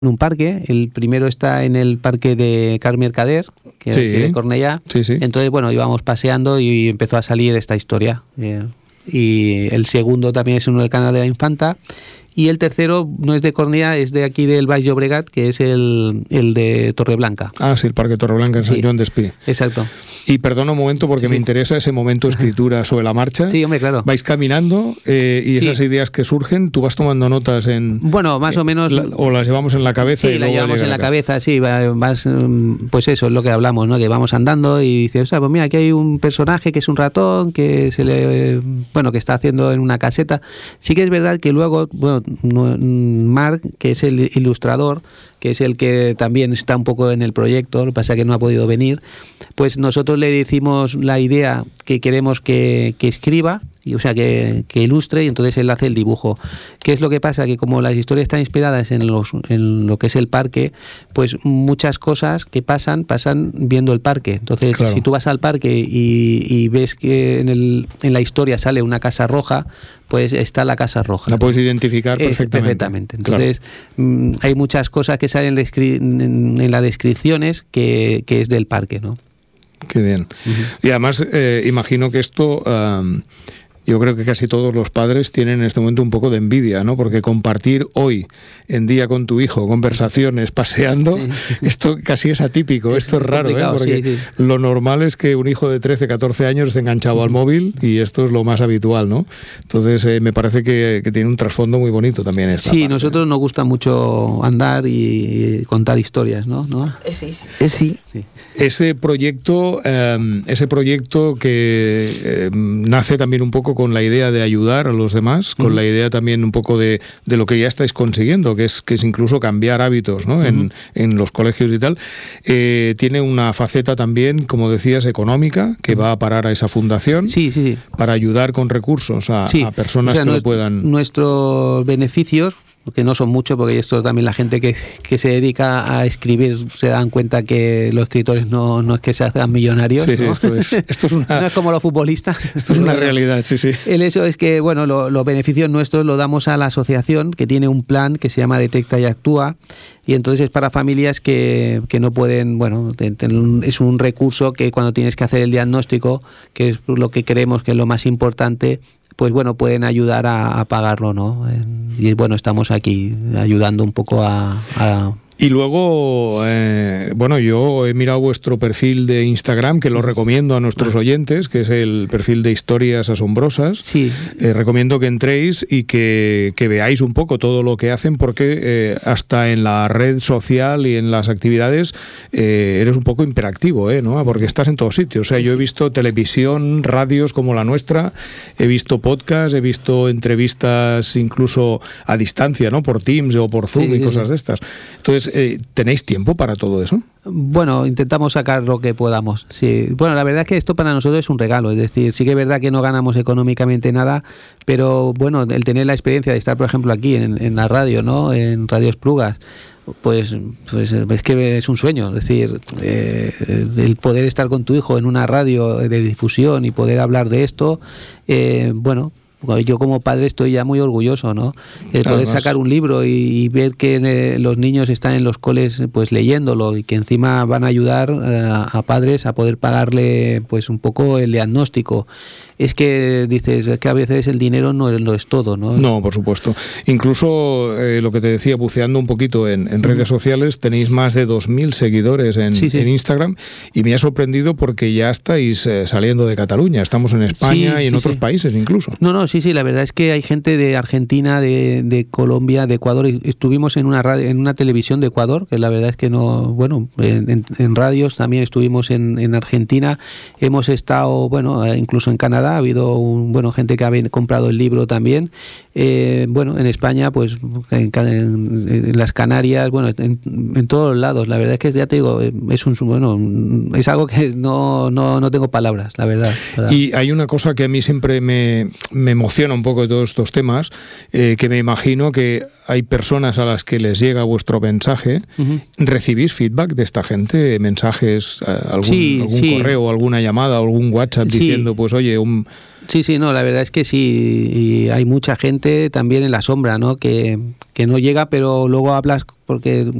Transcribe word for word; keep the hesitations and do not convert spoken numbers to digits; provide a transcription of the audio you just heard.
en un parque. El primero está en el parque de Carmercader, que, sí. que de Cornellá. Sí, sí. Entonces, bueno, íbamos paseando y empezó a salir esta historia. Eh, y el segundo también es uno del Canal de la Infanta. Y el tercero no es de Cornellá, es de aquí del Baix Llobregat, que es el, el de Torreblanca. Ah, sí, el Parque Torreblanca en Sí. Sant Joan d'Espí. Exacto. Y perdona un momento porque Sí, me sí. interesa ese momento de escritura sobre la marcha. Sí, hombre, claro. Vais caminando eh, y Sí. esas ideas que surgen, tú vas tomando notas en... Bueno, más o menos... La, o las llevamos en la cabeza. Sí, y la luego llevamos llega en la a casa. cabeza, sí, va- vas, mm, pues eso es lo que hablamos, ¿no? Que vamos andando y dices, o sea, pues mira, aquí hay un personaje que es un ratón, que se le, bueno, que está haciendo en una caseta. Sí que es verdad que luego, bueno, no- Marc, que es el ilustrador, que es el que también está un poco en el proyecto, lo que pasa es que no ha podido venir, pues nosotros le decimos la idea que queremos que, que escriba, y, o sea, que, que ilustre, y entonces él hace el dibujo. ¿Qué es lo que pasa? Que como las historias están inspiradas en, los, en lo que es el parque, pues muchas cosas que pasan, pasan viendo el parque. Entonces, Claro. si tú vas al parque y, y ves que en, el, en la historia sale una casa roja, pues está la casa roja. La puedes identificar Es, perfectamente. perfectamente. Entonces, mm, hay muchas cosas que salen descri- en, en las descripciones que, que es del parque, ¿no? Qué bien. Uh-huh. Y además, eh, imagino que esto... Um, yo creo que casi todos los padres tienen en este momento un poco de envidia, ¿no? Porque compartir hoy en día con tu hijo conversaciones paseando, sí. esto casi es atípico, es esto es raro, ¿eh? Porque sí, sí. lo normal es que un hijo de trece, catorce años esté enganchado uh-huh. al móvil y esto es lo más habitual, ¿no? Entonces eh, me parece que, que tiene un trasfondo muy bonito también esta Sí, parte. Nosotros nos gusta mucho andar y contar historias, ¿no? ¿No? Sí, sí. sí. sí. Ese proyecto, eh, ese proyecto que eh, nace también un poco con la idea de ayudar a los demás, con uh-huh. la idea también un poco de, de lo que ya estáis consiguiendo, que es que es incluso cambiar hábitos, ¿no? Uh-huh. en, en los colegios y tal, eh, tiene una faceta también, como decías, económica, que va a parar a esa fundación sí, sí, sí. para ayudar con recursos a, sí. a personas o sea, que nuestro, lo puedan... Nuestros beneficios, que no son muchos, porque esto también la gente que, que se dedica a escribir se dan cuenta que los escritores no, no es que se hagan millonarios. Sí, sí, ¿no? Esto, es, esto es una... no es como los futbolistas. Esto es una realidad, sí, sí. El hecho es que, bueno, lo, los beneficios nuestros lo damos a la asociación, que tiene un plan que se llama Detecta y Actúa, y entonces es para familias que, que no pueden, bueno, es un recurso que cuando tienes que hacer el diagnóstico, que es lo que creemos que es lo más importante, pues bueno, pueden ayudar a, a pagarlo, ¿no? Y bueno, estamos aquí ayudando un poco a... a Y luego, eh, bueno, yo he mirado vuestro perfil de Instagram, que lo recomiendo a nuestros oyentes, que es el perfil de Historias Asombrosas. Sí. Eh, recomiendo que entréis y que, que veáis un poco todo lo que hacen, porque eh, hasta en la red social y en las actividades eh, eres un poco hiperactivo, ¿eh? ¿no? Porque estás en todos sitios. O sea, yo he visto televisión, radios como la nuestra, he visto podcasts, he visto entrevistas incluso a distancia, ¿no? Por Teams o por Zoom sí, y sí, cosas sí. de estas. Entonces, Eh, ¿tenéis tiempo para todo eso? Bueno, intentamos sacar lo que podamos. Sí. Bueno, la verdad es que esto para nosotros es un regalo. Es decir, sí que es verdad que no ganamos económicamente nada, pero bueno, el tener la experiencia de estar, por ejemplo, aquí en, en la radio, ¿no? En Radio Esplugas, pues, pues es que es un sueño. Es decir, eh, el poder estar con tu hijo en una radio de difusión y poder hablar de esto, eh, bueno... Yo como padre estoy ya muy orgulloso, ¿no? El poder Además, sacar un libro y, y ver que eh, los niños están en los coles pues leyéndolo y que encima van a ayudar eh, a padres a poder pagarle pues un poco el diagnóstico. Es que dices es que a veces el dinero no es, no es todo, ¿no? No, por supuesto. Incluso eh, lo que te decía, buceando un poquito en, en redes sociales, tenéis más de dos mil seguidores en, sí, sí. en Instagram, y me ha sorprendido porque ya estáis eh, saliendo de Cataluña. Estamos en España sí, y en sí, otros sí. países incluso. No, no, sí, sí, la verdad es que hay gente de Argentina, de, de Colombia, de Ecuador. Estuvimos en una radio, en una televisión de Ecuador, que la verdad es que no, bueno, en, en, en radios también estuvimos en, en Argentina. Hemos estado, bueno, incluso en Canadá. Ha habido un, bueno, gente que ha comprado el libro también. Eh, bueno, en España, pues en, en, en las Canarias, bueno, en, en todos lados. La verdad es que ya te digo, es un bueno, es algo que no, no, no tengo palabras, la verdad. Para... Y hay una cosa que a mí siempre me, me emociona un poco de todos estos temas, eh, que me imagino que hay personas a las que les llega vuestro mensaje. Uh-huh. ¿Recibís feedback de esta gente? ¿Mensajes, algún, sí, algún sí. correo, alguna llamada, algún WhatsApp sí. diciendo, pues oye, un... Sí, sí, no, la verdad es que sí, y hay mucha gente también en la sombra, ¿no? Que, que no llega, pero luego hablas porque